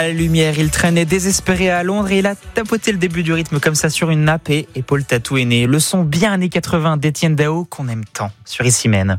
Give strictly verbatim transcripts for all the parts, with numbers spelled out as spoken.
À la lumière, il traînait désespéré à Londres et il a tapoté le début du rythme comme ça sur une nappe et Épaule Tatou est né. Le son bien années quatre-vingts d'Étienne Dao qu'on aime tant sur Ici Mène.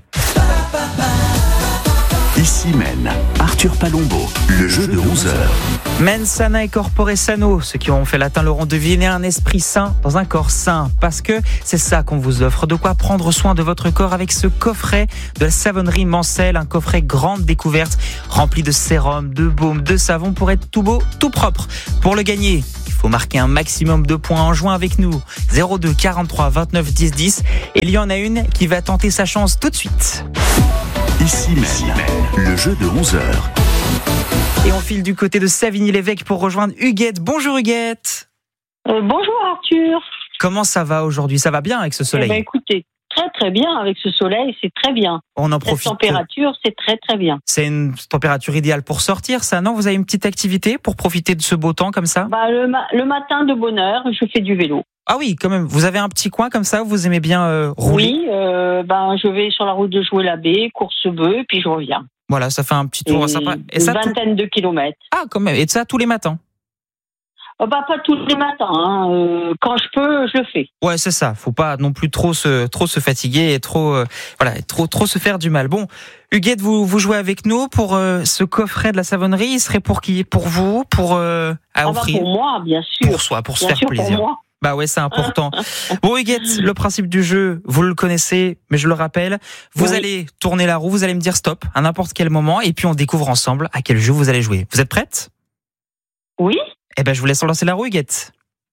Ici Mène, Arthur Palombo, le jeu de onze heures. Mens sana et corpore sano, ceux qui ont fait latin l'auront deviné, un esprit sain dans un corps sain. Parce que c'est ça qu'on vous offre, de quoi prendre soin de votre corps avec ce coffret de la savonnerie Mancel, un coffret grande découverte, rempli de sérum, de baume, de savon pour être tout beau, tout propre. Pour le gagner, il faut marquer un maximum de points en jouant avec nous. zéro deux quarante-trois vingt-neuf dix dix. Et il y en a une qui va tenter sa chance tout de suite. Ici Mène, le jeu de onze heures. Et on file du côté de Savigny-l'Évêque pour rejoindre Huguette. Bonjour Huguette. Euh, bonjour Arthur. Comment ça va aujourd'hui? Ça va bien avec ce soleil? Eh ben, écoutez, très très bien avec ce soleil, c'est très bien. On en Cette profite. température, c'est très très bien. C'est une température idéale pour sortir, ça, non? Vous avez une petite activité pour profiter de ce beau temps comme ça? Bah, le, ma- le matin de bonne heure, je fais du vélo. Ah oui, quand même. Vous avez un petit coin comme ça où vous aimez bien euh, rouler? Oui, euh, ben, je vais sur la route de Jouer-l'Abbé, course-bœuf, et puis je reviens. Voilà, ça fait un petit tour Et sympa. Et une ça, tout... vingtaine de kilomètres. Ah, quand même. Et ça tous les matins? Oh, bah, pas tous les matins. Hein. Euh, quand je peux, je le fais. Ouais, c'est ça. Faut pas non plus trop se trop se fatiguer et trop euh, voilà, trop trop se faire du mal. Bon, Huguette, vous vous jouez avec nous pour euh, ce coffret de la savonnerie. Il serait pour qui? Pour vous? Pour euh, à Ah, bah, offrir? pour moi, bien sûr. Pour soi, pour se Bien faire sûr, plaisir. pour moi. Bah ouais, c'est important. Bon, Huguette, le principe du jeu, vous le connaissez, mais je le rappelle. Vous Oui. allez tourner la roue, vous allez me dire stop à n'importe quel moment, et puis on découvre ensemble à quel jeu vous allez jouer. Vous êtes prête? Oui, Eh ben, je vous laisse lancer la roue, Huguette.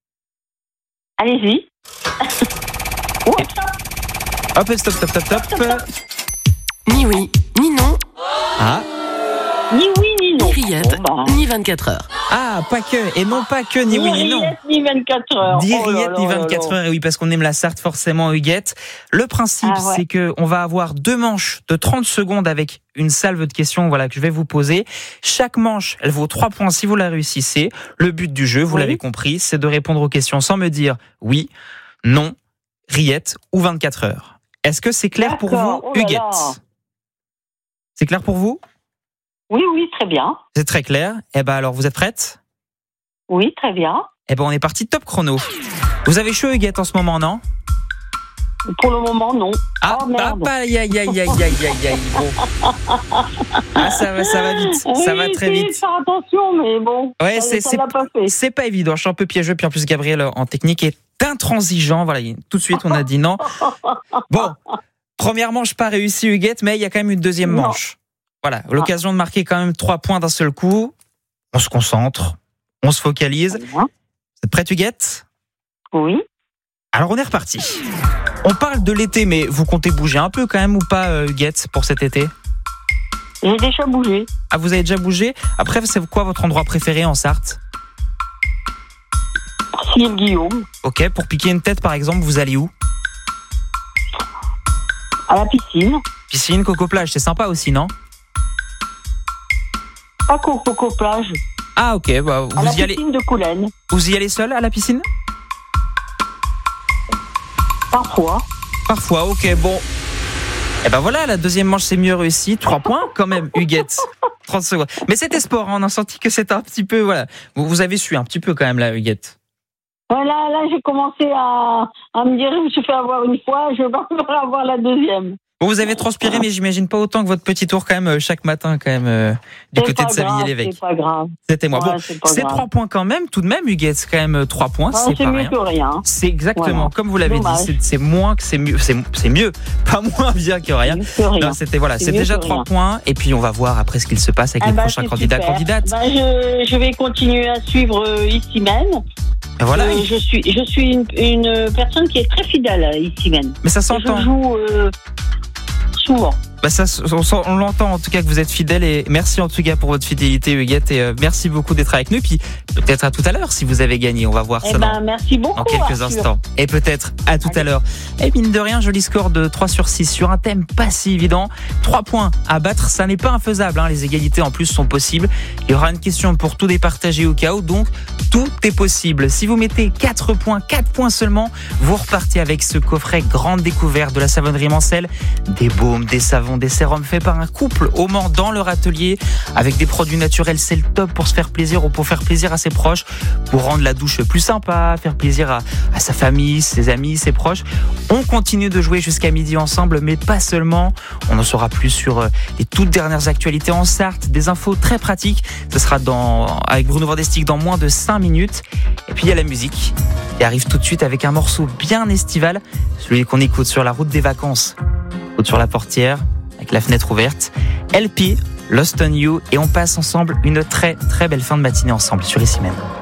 allez-y. Oh, Hop, stop, stop, stop, stop. Ni oui, ni non, Ah, ni oui, ni non. ni rillettes, Bon, bah. ni vingt-quatre heures. ah, pas que, et non pas que, ni oui, ni non. rillettes, ni vingt-quatre heures. Ni Oh là rillettes, là ni là vingt-quatre là. heures, et oui, parce qu'on aime la Sarthe forcément, Huguette. Le principe, Ah ouais. c'est que on va avoir deux manches de trente secondes avec une salve de questions, voilà, que je vais vous poser. Chaque manche, elle vaut trois points si vous la réussissez. Le but du jeu, vous Oui. l'avez compris, c'est de répondre aux questions sans me dire oui, non, rillettes ou vingt-quatre heures. Est-ce que c'est clair pour D'accord. vous, Oh là Huguette? là. C'est clair pour vous? Oui, oui, très bien. C'est très clair. Eh ben alors, vous êtes prête? Oui, très bien. Eh ben on est parti, top chrono. Vous avez chaud, Huguette, en ce moment, non? Pour le moment, non. Ah, Oh, merde. ah, aïe, aïe, aïe, aïe, aïe, aïe, aïe, bon. Ah, ça va, ça va vite, ça Oui, va très essayez vite. de faire attention, mais bon. Ouais, ça, c'est, ça c'est, l'a pas fait. c'est pas évident, je suis un peu piégeux, puis en plus Gabriel en technique est intransigeant, voilà, il- tout de suite on a dit non. Bon, première manche pas réussie, Huguette, mais il y a quand même une deuxième Non. manche. Voilà, l'occasion de marquer quand même trois points d'un seul coup. On se concentre, on se focalise. Vous êtes prête, Huguette? Oui. Alors on est reparti. On parle de l'été, mais vous comptez bouger un peu quand même ou pas, euh, Huguette, pour cet été? J'ai déjà bougé. Ah, vous avez déjà bougé? Après, c'est quoi votre endroit préféré en Sarthe? Cyril Guillaume. Ok, pour piquer une tête par exemple, vous allez où? À la piscine. Piscine, coco plage, c'est sympa aussi, non? Pas qu'au Coco Plage. Ah ok, bah, À la vous y allez, piscine de Coulennes. vous y allez seul à la piscine? Parfois. Parfois, ok, bon. Et ben voilà, la deuxième manche c'est mieux réussi, trois points quand même, Huguette. trente secondes. Mais c'était sport, hein, on a senti que c'était un petit peu, voilà. Vous, vous avez su un petit peu quand même là, Huguette. Voilà, là, j'ai commencé à, à me dire, je me suis fait avoir une fois, je vais pas faire avoir la deuxième. Bon, vous avez transpiré, mais j'imagine pas autant que votre petit tour quand même euh, chaque matin quand même euh, du C'est côté pas de Savigny-l'Évêque. C'est pas grave. C'était moi. Ouais, Bon, c'est pas c'est grave. trois points quand même, tout de même, Huguette, c'est quand même euh, trois points, Ah, c'est c'est pas mieux rien. que rien. C'est exactement Voilà. comme vous l'avez dit, Dommage. c'est, c'est moins que c'est mieux, c'est, c'est mieux, pas moins bien que rien. C'est mieux que rien. Non, c'était voilà, C'est c'est mieux déjà que trois rien. points, et puis on va voir après ce qu'il se passe avec Ah les bah, prochains c'est candidats super. candidates. Bah, je, je vais continuer à suivre euh, Ici Mène. Et voilà, Euh, je suis, je suis une, une personne qui est très fidèle à Ici Mène. mais ça Je s'entend. joue euh, souvent. Bah ça, on, sent- on l'entend en tout cas que vous êtes fidèle et merci en tout cas pour votre fidélité, Huguette, et euh, merci beaucoup d'être avec nous. Et puis peut-être à tout à l'heure si vous avez gagné, on va voir Eh ça ben, dans, merci beaucoup. dans quelques Arthur. instants. Et peut-être à tout à Allez. l'heure. Et mine de rien, joli score de trois sur six sur un thème pas si évident. trois points à battre, ça n'est pas infaisable, hein. Les égalités en plus sont possibles. Il y aura une question pour tout départager au cas où, donc tout est possible. Si vous mettez quatre points, quatre points seulement, vous repartez avec ce coffret grande découverte de la savonnerie Mancel, des baumes, des savons, savon, des sérums faits par un couple au Mans dans leur atelier avec des produits naturels. C'est le top pour se faire plaisir ou pour faire plaisir à ses proches, pour rendre la douche plus sympa, faire plaisir à, à sa famille, ses amis, ses proches. On continue de jouer jusqu'à midi ensemble, mais pas seulement. On en saura plus sur les toutes dernières actualités en Sarthe, des infos très pratiques. Ce sera dans, avec Bruno Vandestick dans moins de cinq minutes. Et puis il y a la musique qui arrive tout de suite avec un morceau bien estival, celui qu'on écoute sur la route des vacances, route sur la portière, avec la fenêtre ouverte. L P, Lost on You, et on passe ensemble une très très belle fin de matinée ensemble sur Ici Même.